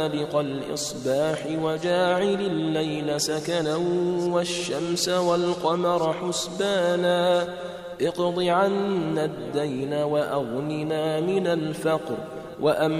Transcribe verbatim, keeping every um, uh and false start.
فالق الإصباح وجاعل الليل سكنا والشمس والقمر حسبانا اقض عنا الدين وأغننا من الفقر وأم